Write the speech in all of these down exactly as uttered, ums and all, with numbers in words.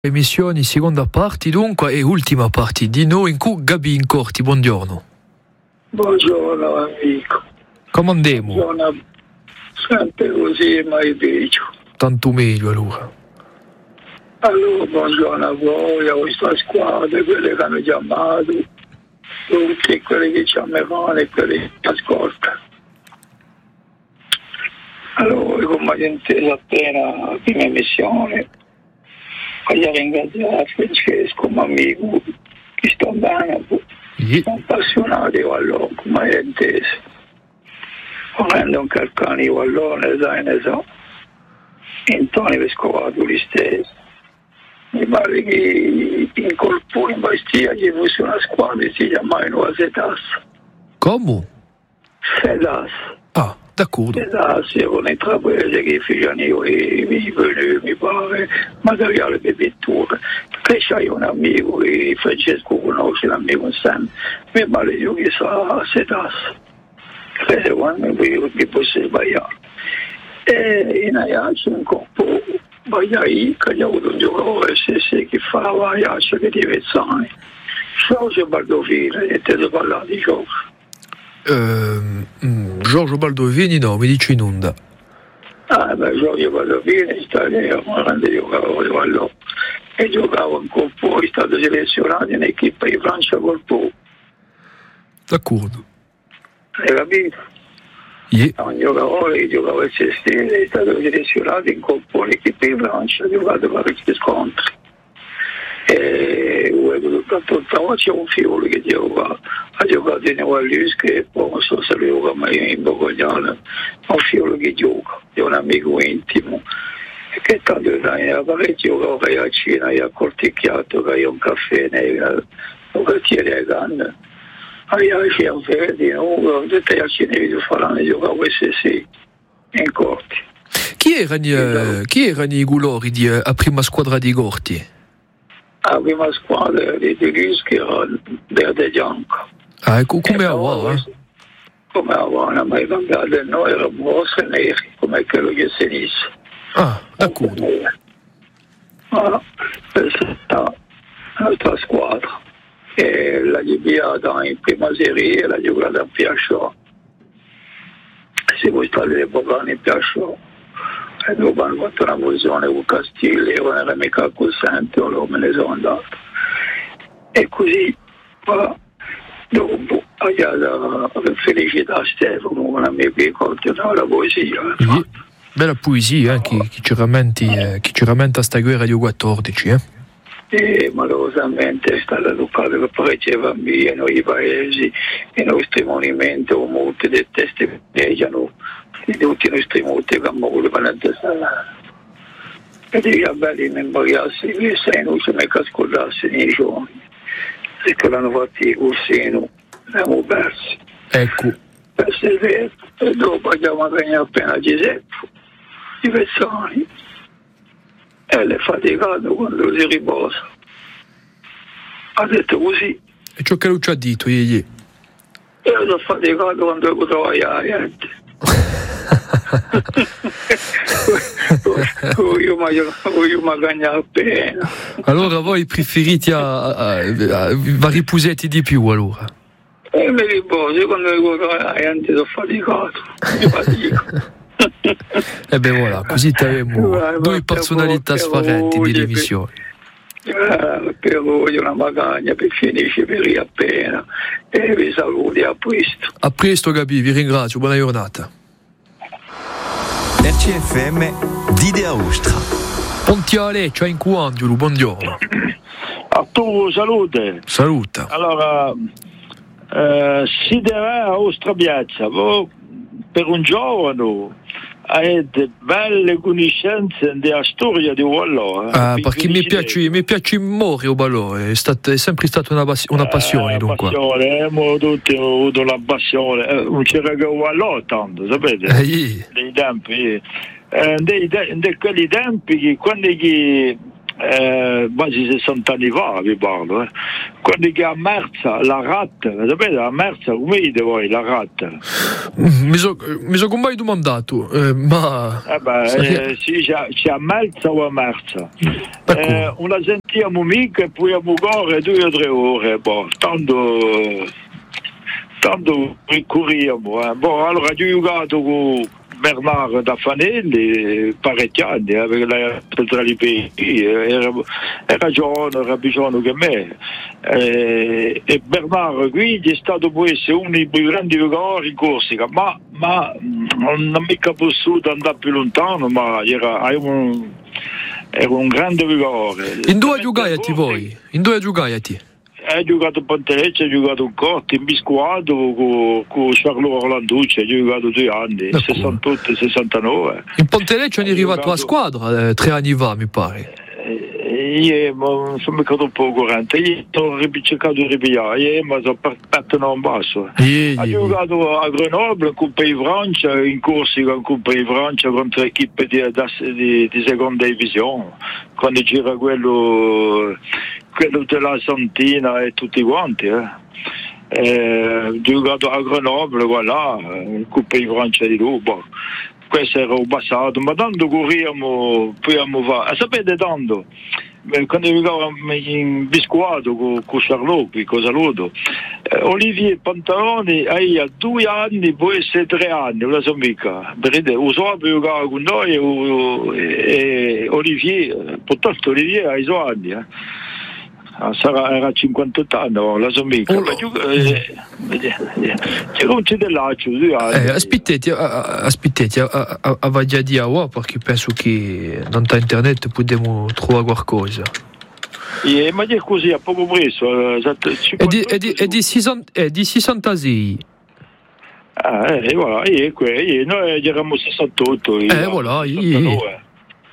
Emissioni, seconda parte dunque e ultima parte di noi in cui Gabi Incorti, buongiorno. Buongiorno amico. Come andiamo? Buongiorno, sempre così mai peggio. Tanto meglio allora. Allora buongiorno a voi, a questa squadra, quelle che hanno chiamato, tutti quelli che ci ameranno e quelli che ci ascoltano. Allora, come avete inteso appena la prima emissione, voglio ringraziare Francesco, un amico che sta bene, Yeah. sono appassionato io allora, come avete inteso. Volendo un calcano io allora, ne sai, ne so. Intanto ho scovato gli stessi. Mi pare che in colpo in Bastia ci fosse una squadra che si chiamava Setas. Come? Setas. Ah, d'accordo. Setas, con le intraprese che facevano io i veni, mi pare, materiale per pittura. Perché c'hai un amico che Francesco conosce, l'amico insieme. Mi pare io che sa Setas. Credo quando mi posso sbagliare. E in Aiaccio un corpo Bagliai, che gli ha avuto un giocatore S S che fa Aiaccio che di Vezzani. Giorgio Baldovini, e te devo parlare di Giorgio. Ehm, mm, Giorgio Baldovini no, mi dice in onda. Ah, beh, Giorgio Baldovini sta lì, è un grande giocatore, allora. E giocava in corpo, è stato selezionato in equipa di Francia col Po. D'accordo. Hai capito? Yeah. Un giocatore che giocava il sestile, è stato selezionato in corpo l'equipa di Francia, ha giocato parecchi scontri. E tanto c'è un figlio che gioca, ha giocato in Wallus, che poi non so se lui gioca mai in Bogogliano, un figlio che gioca, è un amico intimo. E che tanto è parecchio giocava a Cina, a Corticchiato, che è un caffè nero, un quartiere a Cannes. Allora c'è un Ferrandino, tutti gli cinesi che faranno giocare questi sì, in corti. Chi erano, eh, chi erano i colori di eh, a prima squadra di Gorti? La prima squadra di Toulouse che era verde e bianco. Ah, ecco, come a va, eh? Come a va, non mai cambiato, noi eravamo rossi e neri, come quello che si dice. Ah, d'accordo. Ma questa è la nostra squadra. E l'ha giocata in prima serie, l'ha giocata a Piacciò. Si può stare le Bocani in Piacciò. E dopo hanno fatto una fusione con Castigli, non era mica cosciente, allora me ne sono andato. E così, ma, dopo, la felicità a Stefano, con la mia piccola, la poesia. Yeah. Bella poesia, eh, chi, chi, ci rammenti, eh, chi ci rammenta sta guerra di quattordici, eh? E malorosamente è stata toccata per parecchie bambine, noi paesi, i nostri monumenti, o molte delle teste negano, di tutti i nostri molti che amore per la testa. E devi belli memoriarsi, che sei non si mica ascoltarsi nei giorni, perché l'hanno fatto i cursini, l'abbiamo persi. Ecco. Questo è vero. E dopo abbiamo appena Giuseppe, i Vezzani. E l'è faticato quando si riposa. Ha detto così. E ciò che lui ci ha detto, ieri. Io sono faticato quando lo trovo a niente. Io mi guadagno appena. Allora voi preferite a, a, a, a riposetti di più allora? E mi riposo, quando lo trovo a niente sono faticato. Mi fatico. E beh voilà, così avremo due personalità sfarenti di dimissioni. Eh, per voi una magagna per finire per lì appena e vi saluti, a presto. A presto Gabi, vi ringrazio, buona giornata. R C F M Dide Aostra. Pontiale, ciao in Cuangelo, buongiorno. A tu salute. Saluta. Allora, eh, si deve a Ostra Piazza, per un giorno avete belle conoscenze della storia di Wallò. Eh? Ah, perché mi piace, mi piace morire o ballo, è, è sempre stata una, una passione, eh, dunque. Passione, eh, abbiamo tutti avuto la passione, eh, non c'era che Wallò tanto, sapete? Eh, yeah. Dei tempi, eh, dei, de, de quelli tempi che quando che eh, quasi sessanta anni fa vi parlo, eh. Quando è a Merza, la Ratta, sapete la Merza come dite voi la Ratta? Mi sono so mai domandato, eh, ma... Eh beh, eh, sì, c'è, c'è a Merza o a Merza. Eh, una sentiamo mica e poi a Mugore due o tre ore, boh, tanto... tanto corriamo, eh. Boh, allora ho giocato con Bernard da Fanelli parecchi anni, eh, perché lei tra i pesi, era, era giovane, era più giovane che me, eh, e Bernard quindi è stato poi essere uno dei più grandi giocatori in Corsica, ma, ma non ha mica potuto andare più lontano, ma era, era, un, era un grande giocatore. In due giocaiati voi? In due giocaiati? Ha giocato a Pontelecce, ha giocato un Corti, in bisquato con, con Charlo Orlanducci, ha giocato due anni, sessantotto sessantanove. In Pontelecce è arrivato a squadra eh, tre anni fa, mi pare. Eh, io non sono mica troppo al corrente, io ho cercato di ripigliare, io ma sono partito in basso. Yeah, ha yeah, giocato a Grenoble, in Coppa di Francia, in Corsica, in Coppa di Francia, contro equipe di, di, di seconda divisione, quando c'era quello... quello della Santina e tutti quanti, eh. Eh, giocato a Grenoble, voilà, in Coppa di Francia di Luba. Questo era il passato, ma tanto corriamo, proviamo fare. Sapete tanto, quando giocavamo in bisquato con, con Charlot, con Saluto, eh, Olivier Pantaloni ha due anni, può essere tre anni, non lo so mica. Vedete, o Soape giocava con noi e, e Olivier, portanto Olivier ha i suoi anni, eh. Sarà, era cinquantotto anni, non la so mica. Oh, ma tu, eh, c'è un cidellaccio, due anni. Eh, aspettati, aspettati, aveva già di ora perché penso che non da internet possiamo trovare qualcosa. Eh, ma è così, a poco preso. È di, è di, è di, è di sessantasei. Ah, eh, voilà, eh, eh, noi eravamo sessantotto. Eh, voilà, io.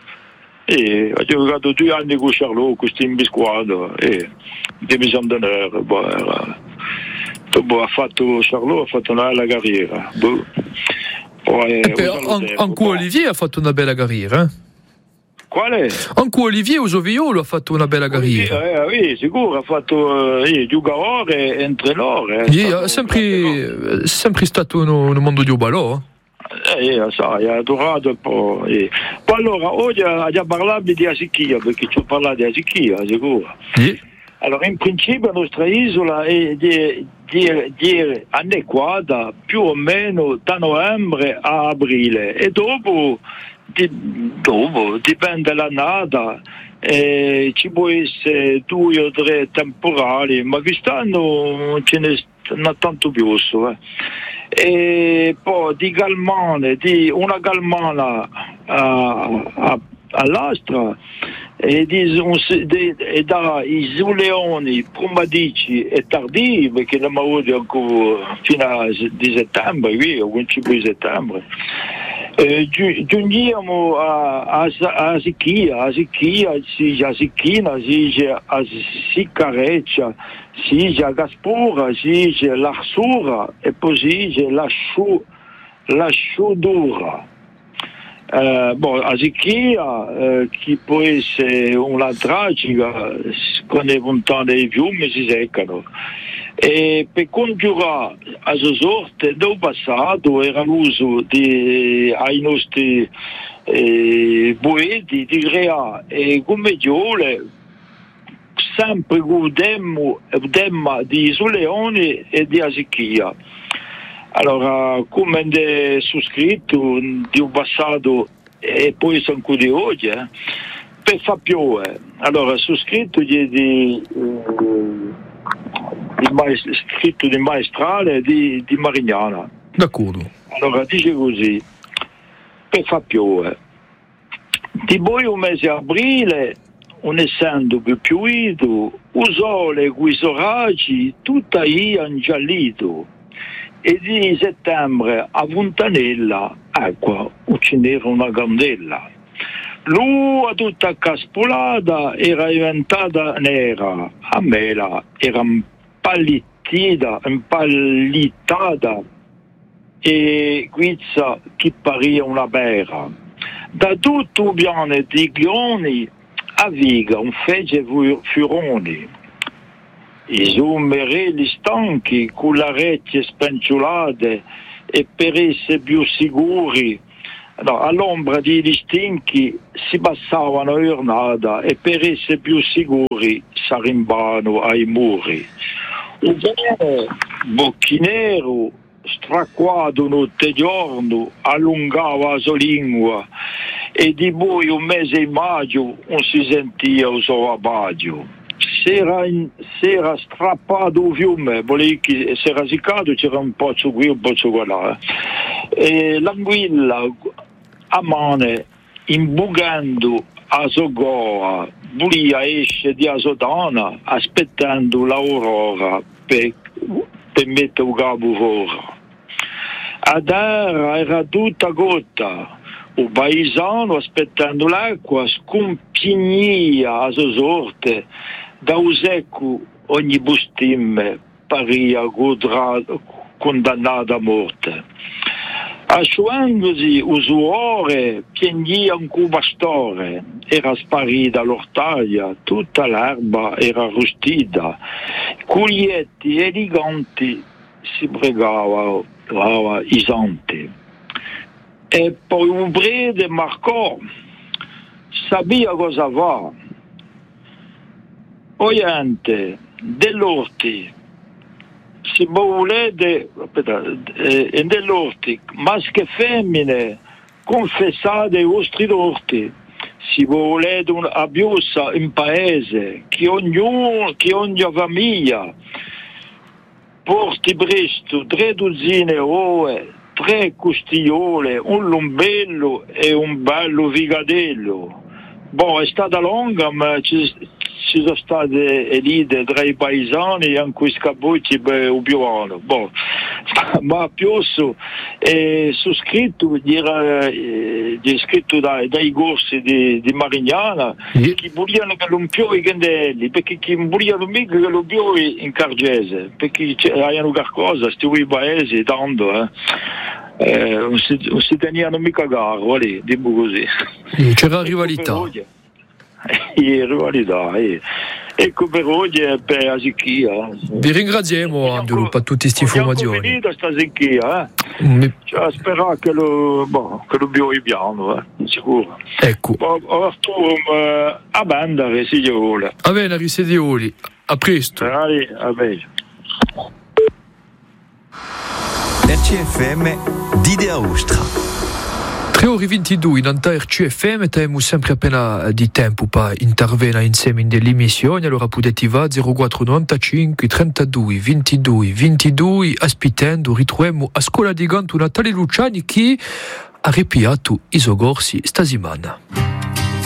E ho giocato due anni con Charlot, con questo in bisquato, e divisione d'onore, boh, era... Dopo ha fatto Charlot, ha fatto una bella carriera. Boh. Poi, e anche an- Olivier ha fatto una bella carriera. Eh? Quale? Anche Olivier Usoviolo ha fatto una bella carriera. Eh, eh, sicuro, ha fatto eh, giocatore e entrenore. È yeah, sempre, sempre stato nel mondo di balò. Eh, sai, ha adorato un po'. Eh. Poi allora, oggi ha già parlato di Asichia, perché ci ho parlato di Asichia, sicuro. Yeah. Allora, in principio la nostra isola è di, di, di annequata più o meno da novembre a aprile e dopo, di, dopo dipende dall'annata, eh, ci può essere due o tre temporali, ma quest'anno non ce ne non tanto più. Eh. E poi di galmane, di una galmana a, a, all'astra e, di, un, di, e da isoleoni pomadici e tardivi, perché non mi avuto ancora fino a di settembre, qui, o principio di settembre. Eh, giungiamo a, a, a Sicchia, a Sicchia si dice a Sicchina, si dice a Siccareccia, si dice a Gaspura, si dice l'Arsura e poi si dice la, sciu, la Sciudura. Eh, boh, a Sicchia, eh, che può essere una tragica, con le montagne dei fiumi si seccano. E per congiurare a sua sorte del passato era l'uso di, ai nostri eh, poeti di creare e come giole sempre godemmo di Suleoni e di Asichia. Allora, come è su scritto di un passato e poi sono anche di oggi, eh, per far piovere. Allora, su scritto di, di Il maest- scritto di maestrale di, di Marignana. D'accordo. Allora dice così, per far piovere. Di poi un mese di aprile, non essendo più piovito, il sole con i soraggi tutta ia ingiallito. E di settembre a Fontanella, acqua, uccideva una candela. L'ua tutta caspolata era diventata nera, a mela era impallitita, impallitata e guizza che paria una pera. Da tutto il piano di glioni a viga un fece furoni. Isumere gli stanchi con le reti spenciolate e per essere più sicuri. No, all'ombra di stinchi si passavano a giornata e per essere più sicuri si arrimbavano ai muri. Un bocchinero stracquato notte giorno allungava la sua lingua e di poi un mese in maggio non si sentiva il suo abagio. Si era, in, si era strappato il fiume, che, si era seccato, c'era un pozzo qui, un pozzo là. E l'anguilla a mano, imbucando a sua gola, volia esce di Asodana, aspettando l'aurora per, per mettere il capo fuori. A terra era tutta gotta, il paesano aspettando l'acqua scompignia a sua sorte, da un secco ogni bustimme paria condannata a morte. Asciugandosi usuore, piegnia un cubastore, era sparita l'ortaglia, tutta l'erba era arrostita, cuglietti eleganti si pregava i santi. E poi un prete marcò, sapeva cosa va. Oyente, dell'orti, si volete, aspetta, eh, dell'orti, maschi e femmine, confessate i vostri torti, si volete una biussa in paese, che ognuno, che ogni famiglia porti presto tre dozzine oe, tre costigliole, un lombello e un bello vigadello. Boh, è stata lunga, ma ci, ci sono state elite tra i paesani e anche i scappucci per il piovano. Boh, ma più su, eh, su scritto, era eh, scritto dai, dai corsi di, di Marignana, yeah. Che volevano che non piove i candelli, perché chi volevano mica che lo piove in Cargese, perché avevano qualcosa, sti paesi, tanto, eh. Eh, non, si, non si tenivano mica caro, lì, dico così. E c'era rivalità. E rivalità, eh. Ecco per oggi e per la secchia. Vi ringraziamo, Angelo, per tutte queste informazioni. Abbiamo finito sta secchia, eh? Mi... Cioè, spero che lo, boh, che lo biovi piano, eh? Sicuro. Ecco. Ora um, a banda, se si vuole. A bene, risedioli. A presto. Dai, a bene. R C F M Dide Aostra. tre ore e ventidue in anta R C F M, abbiamo sempre appena di tempo per intervenire insieme nelle emissioni, allora potete va zero quattro novantacinque trentadue ventidue ventidue, aspettando ritroviamo a scuola di Ganto Natale Luciani che ha ripiato i sogorsi sta settimana.